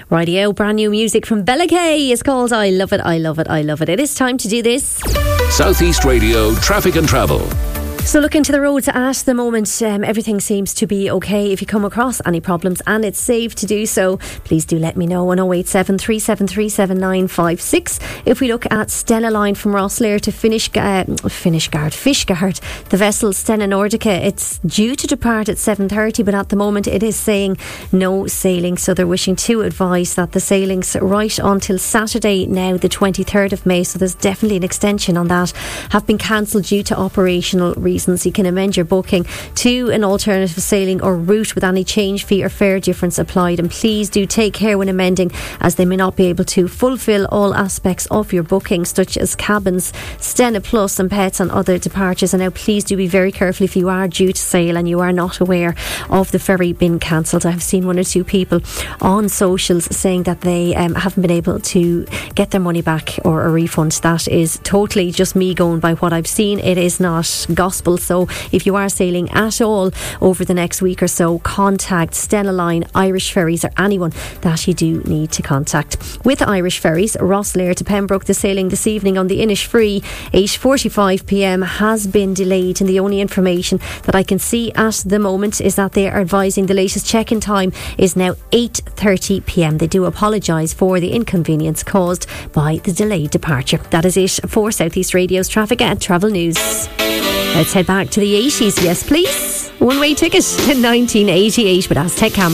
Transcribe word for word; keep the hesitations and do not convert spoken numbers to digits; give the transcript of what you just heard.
Radio, brand new music from Bella Kay is called I Love It, I Love It, I Love It. It is time to do this. Southeast Radio Traffic and Travel. So look into the roads at the moment. Um, everything seems to be okay. If you come across any problems and it's safe to do so, please do let me know on oh eight seven, three seven three, seven nine five six. If we look at Stena Line from Rosslare to Finish, uh, Finishguard, Fishguard, the vessel Stena Nordica, it's due to depart at seven thirty, but at the moment it is saying no sailing. So they're wishing to advise that the sailings right until Saturday now, the twenty-third of May, so there's definitely an extension on that, have been cancelled due to operational reasons. You can amend your booking to an alternative sailing or route with any change fee or fare difference applied, and please do take care when amending, as they may not be able to fulfil all aspects of your booking, such as cabins, Stena Plus and pets and other departures. And now please do be very careful if you are due to sail and you are not aware of the ferry being cancelled. I've seen one or two people on socials saying that they um, haven't been able to get their money back or a refund. That is totally just me going by what I've seen. It is not gospel. So if you are sailing at all over the next week or so, contact Stena Line, Irish Ferries, or anyone that you do need to contact. With Irish Ferries, Rosslare to Pembroke, the sailing this evening on the Innisfree, eight forty-five p m has been delayed, and the only information that I can see at the moment is that they are advising the latest check-in time is now eight thirty p m. They do apologise for the inconvenience caused by the delayed departure. That is it for Southeast Radio's Traffic and Travel News. Let's head back to the eighties, yes please. One-way ticket in nineteen eighty-eight with Aztec Camera.